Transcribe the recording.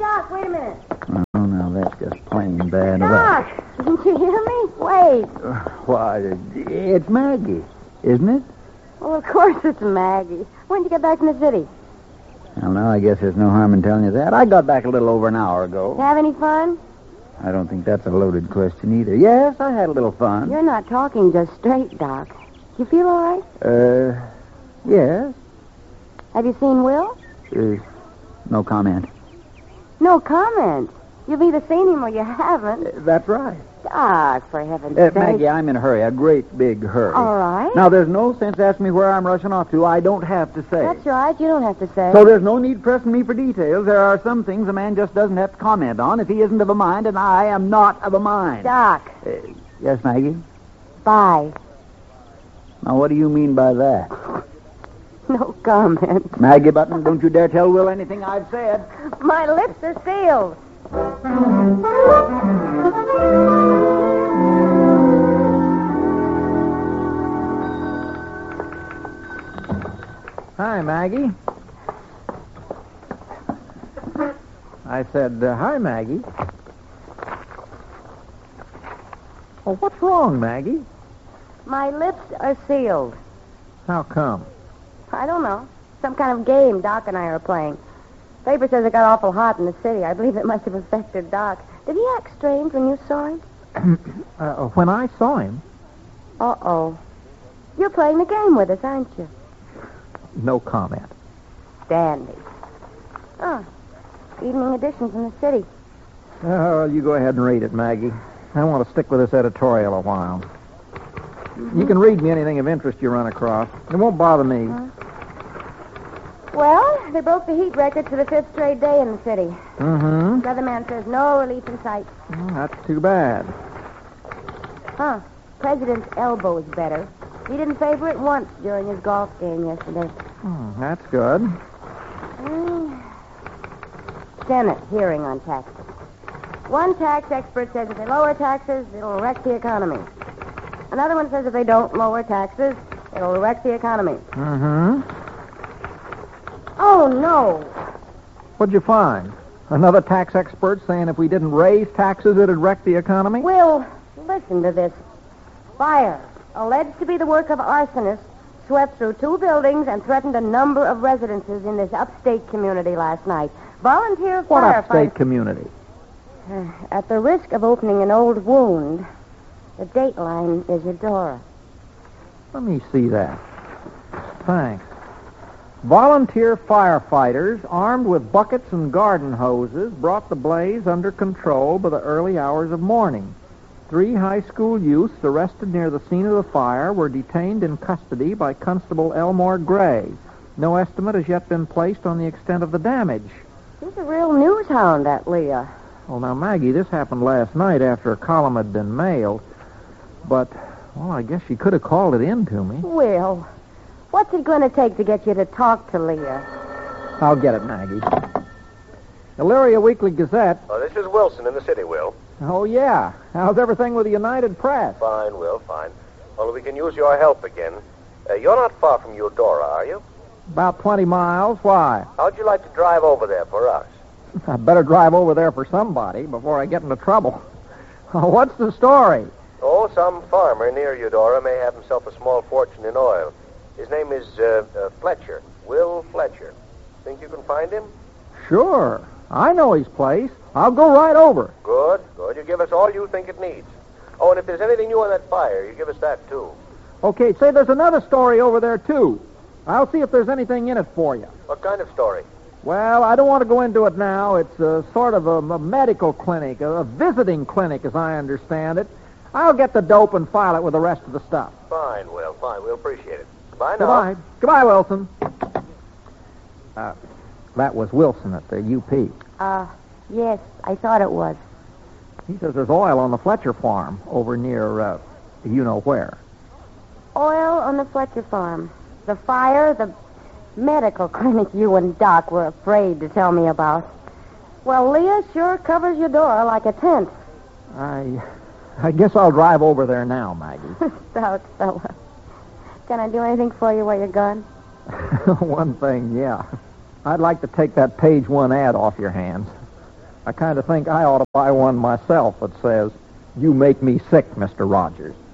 Doc, wait a minute. Oh, now that's just plain bad Doc, didn't you hear me? Wait. Why, it's Maggie, isn't it? Well, of course it's Maggie. When did you get back from the city? Well, now I guess there's no harm in telling you that. I got back a little over an hour ago. Have any fun? I don't think that's a loaded question either. Yes, I had a little fun. You're not talking just straight, Doc. You feel all right? Yes. Have you seen Will? No comment. No comment. You've either seen him or you haven't. That's right. Doc, for heaven's sake. Maggie, I'm in a hurry, a great big hurry. All right. Now, there's no sense asking me where I'm rushing off to. I don't have to say. That's right. You don't have to say. So there's no need pressing me for details. There are some things a man just doesn't have to comment on if he isn't of a mind, and I am not of a mind. Doc. Yes, Maggie? Bye. Now, what do you mean by that? No comment. Maggie Button, don't you dare tell Will anything I've said. My lips are sealed. Hi, Maggie. I said, hi, Maggie. Oh, what's wrong, Maggie? My lips are sealed. How come? I don't know. Some kind of game Doc and I are playing. Paper says it got awful hot in the city. I believe it must have affected Doc. Did he act strange when you saw him? When I saw him? Uh-oh. You're playing the game with us, aren't you? No comment. Dandy. Oh, evening edition from the city. Oh, you go ahead and read it, Maggie. I want to stick with this editorial a while. Mm-hmm. You can read me anything of interest you run across. It won't bother me. Well, they broke the heat record for the 5th straight day in the city. Mm-hmm. Weatherman says no relief in sight. That's too bad. Huh. President's elbow is better. He didn't favor it once during his golf game yesterday. That's good. Senate hearing on taxes. One tax expert says if they lower taxes, it'll wreck the economy. Another one says if they don't lower taxes, it'll wreck the economy. Mm-hmm. Oh, no. What'd you find? Another tax expert saying if we didn't raise taxes, it'd wreck the economy? Will, listen to this. Fire, alleged to be the work of arsonists, swept through 2 buildings and threatened a number of residences in this upstate community last night. Volunteer What firefighters... upstate community? At the risk of opening an old wound, the dateline is Eudora. Let me see that. Thanks. Volunteer firefighters, armed with buckets and garden hoses, brought the blaze under control by the early hours of morning. 3 high school youths arrested near the scene of the fire were detained in custody by Constable Elmore Gray. No estimate has yet been placed on the extent of the damage. He's a real news hound, that Leah. Well, now, Maggie, this happened last night after a column had been mailed. But, well, I guess you could have called it in to me. Will, what's it going to take to get you to talk to Leah? I'll get it, Maggie. Elyria Weekly Gazette. Oh, this is Wilson in the city, Will. Oh, yeah. How's everything with the United Press? Fine, Will, fine. Well, we can use your help again. You're not far from Eudora, are you? About 20 miles. Why? How'd you like to drive over there for us? I better drive over there for somebody before I get into trouble. What's the story? Oh, some farmer near Eudora may have himself a small fortune in oil. His name is Fletcher. Will Fletcher. Think you can find him? Sure. I know his place. I'll go right over. Good, good. You give us all you think it needs. Oh, and if there's anything new on that fire, you give us that, too. Okay, say there's another story over there, too. I'll see if there's anything in it for you. What kind of story? Well, I don't want to go into it now. It's sort of a medical clinic, a visiting clinic, as I understand it. I'll get the dope and file it with the rest of the stuff. Fine, Will, fine. We'll appreciate it. Goodbye now. Goodbye. Goodbye, Wilson. That was Wilson at the UP. Yes, I thought it was. He says there's oil on the Fletcher farm over near, you know where. Oil on the Fletcher farm. The fire, the medical clinic you and Doc were afraid to tell me about. Well, Leah sure covers your door like a tent. I guess I'll drive over there now, Maggie. Stout fella. Can I do anything for you while you're gone? One thing, yeah. I'd like to take that page 1 ad off your hands. I kind of think I ought to buy one myself that says, "You make me sick, Mr. Rogers."